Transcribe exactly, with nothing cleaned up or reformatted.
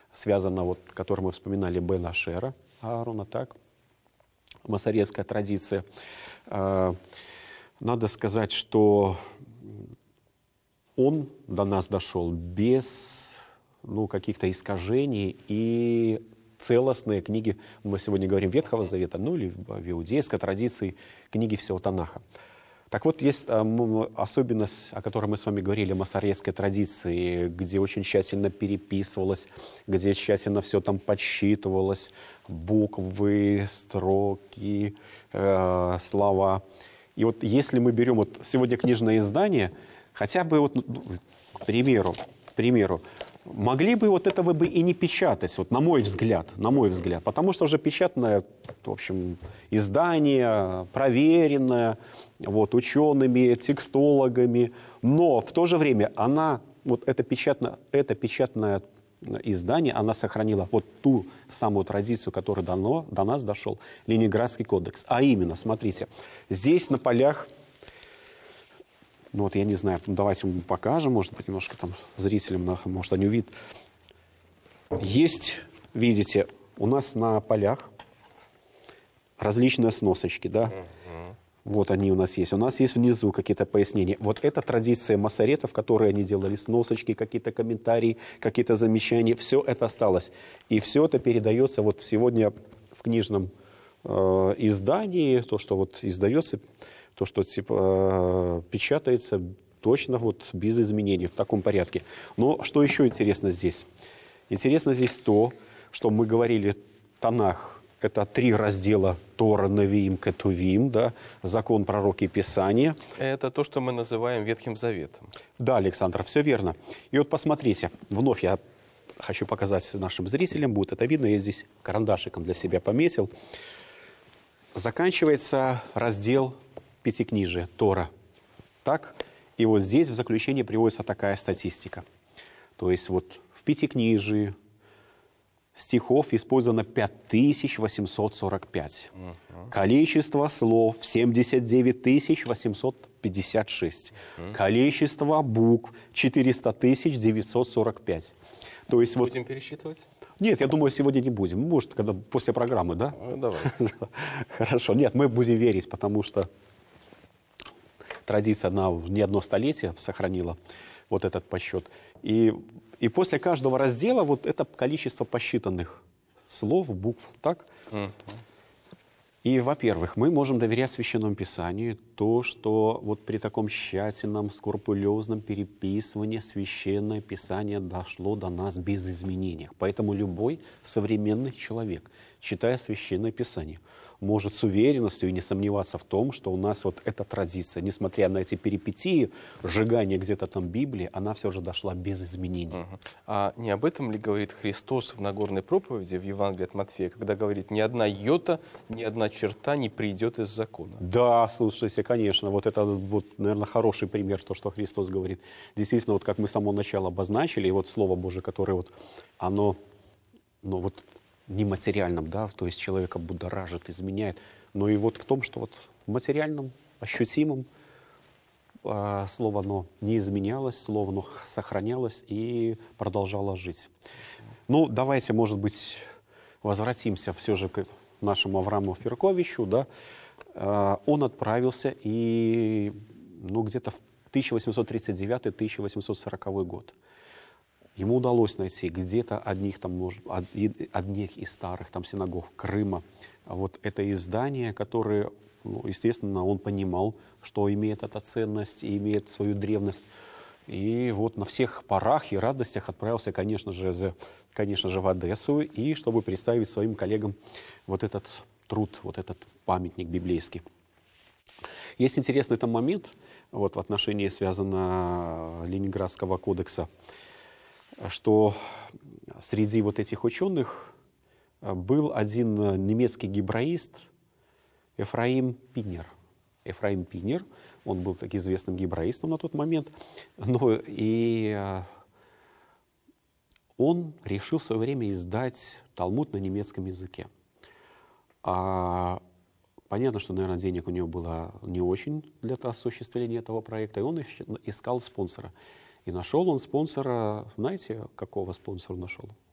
связана, вот, которую мы вспоминали, Бен Ашера Аарона, так, масоретская традиция. Надо сказать, что он до нас дошел без ну, каких-то искажений, и целостные книги, мы сегодня говорим Ветхого Завета, ну или в иудейской традиции, книги всего Танаха. Так вот, есть особенность, о которой мы с вами говорили, масоретской традиции, где очень тщательно переписывалось, где тщательно все там подсчитывалось, буквы, строки, э, слова. И вот если мы берем вот сегодня книжное издание, хотя бы вот, к примеру, к примеру, могли бы вот этого бы и не печатать, вот на мой взгляд, на мой взгляд, потому что уже печатное, в общем, издание, проверенное, вот, учеными, текстологами, но в то же время она, вот это печатное, это печатное издание, она сохранила вот ту самую традицию, которая дано, до нас дошел, Ленинградский кодекс. А именно, смотрите, здесь на полях, ну вот я не знаю, давайте мы покажем, может быть, немножко там зрителям, может, они увидят. Есть, видите, у нас на полях различные сносочки, да? Вот они у нас есть. У нас есть внизу какие-то пояснения. Вот это традиция масоретов, которые они делали, сносочки, какие-то комментарии, какие-то замечания. Все это осталось. И все это передается вот сегодня в книжном э, издании, то, что вот издается, то, что типа, э, печатается точно вот без изменений, в таком порядке. Но что еще интересно здесь? Интересно здесь то, что мы говорили, Танах. Это три раздела Тора, Навиим, Кетувим, да, закон, пророки, Писания. Это то, что мы называем Ветхим Заветом. Да, Александр, все верно. И вот посмотрите, вновь я хочу показать нашим зрителям, будет это видно, я здесь карандашиком для себя пометил. Заканчивается раздел Пятикнижия, Тора. Так? И вот здесь в заключении приводится такая статистика. То есть вот в Пятикнижии стихов использовано пять тысяч восемьсот сорок пять. Uh-huh. Количество слов семьдесят девять тысяч восемьсот пятьдесят шесть. Uh-huh. Количество букв четыреста тысяч девятьсот сорок пять. То есть будем вот... пересчитывать? Нет, я думаю, сегодня не будем. Может, когда после программы, да? Ну, давайте. Хорошо. Нет, мы будем верить, потому что традиция, она не одно столетие сохранила вот этот подсчет. И И после каждого раздела вот это количество посчитанных слов, букв, так? Mm-hmm. И, во-первых, мы можем доверять Священному Писанию, то, что вот при таком тщательном, скрупулезном переписывании Священное Писание дошло до нас без изменений. Поэтому любой современный человек, читая Священное Писание, может с уверенностью и не сомневаться в том, что у нас вот эта традиция, несмотря на эти перипетии, сжигание где-то там Библии, она все же дошла без изменений. Uh-huh. А не об этом ли говорит Христос в Нагорной проповеди в Евангелии от Матфея, когда говорит, ни одна йота, ни одна черта не придет из закона? Да, слушайте, конечно, вот это, вот, наверное, хороший пример, то, что Христос говорит. Действительно, вот как мы с самого начала обозначили, и вот Слово Божие, которое вот, оно, ну вот, нематериальном, да, то есть человека будоражит, изменяет, но и вот в том, что вот в материальном, ощутимом э, слово оно не изменялось, слово оно сохранялось и продолжало жить. Ну, давайте, может быть, возвратимся все же к нашему Аврааму Ферковичу, да, э, он отправился и, ну, где-то в тысяча восемьсот тридцать девятый — тысяча восемьсот сороковой год. Ему удалось найти где-то одних, там, может, одних из старых там, синагог Крыма. Вот это издание, которое, ну, естественно, он понимал, что имеет эта ценность и имеет свою древность. И вот на всех парах и радостях отправился, конечно же, за, конечно же, в Одессу, и чтобы представить своим коллегам вот этот труд, вот этот памятник библейский. Есть интересный там момент вот, в отношении, связанного Ленинградского кодекса, что среди вот этих ученых был один немецкий гебраист Ефраим Пинер. Ефраим Пинер, он был так известным гебраистом на тот момент, но и он решил в свое время издать Талмуд на немецком языке. А понятно, что, наверное, денег у него было не очень для осуществления этого проекта, и он искал спонсора. И нашел он спонсора, знаете, какого спонсора нашел?